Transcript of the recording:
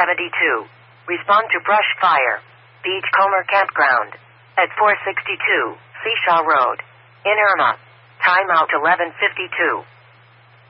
72. Respond to brush fire. Beachcomber Campground. At 462 Seashaw Road. In Irma. Timeout 11:52.